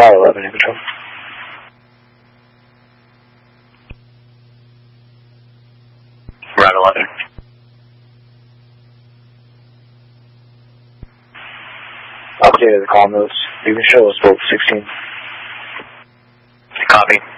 Fire 11 in control. Route 11. Updated the call notes. You can show us both 16. Copy.